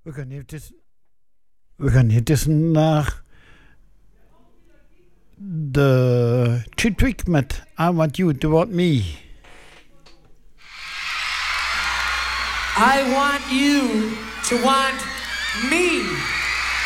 We gaan even naar de Chitwick met I Want You to Want Me. I want you to want me.